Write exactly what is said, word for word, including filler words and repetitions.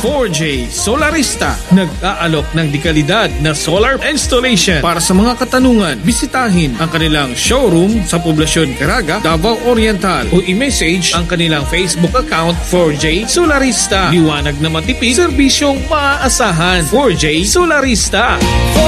four J Solarista, nag-aalok ng dekalidad na solar installation. Para sa mga katanungan, bisitahin ang kanilang showroom sa Poblacion Caraga, Davao Oriental o i-message ang kanilang Facebook account four J Solarista. Liwanag na matipid, serbisyong maaasahan. four J Solarista.